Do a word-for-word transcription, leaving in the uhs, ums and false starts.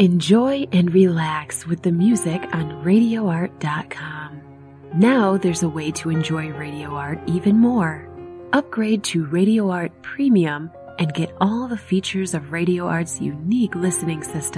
Enjoy and relax with the music on radio art dot com. Now there's a way to enjoy Radio Art even more. Upgrade to Radio Art Premium and get all the features of Radio Art's unique listening system.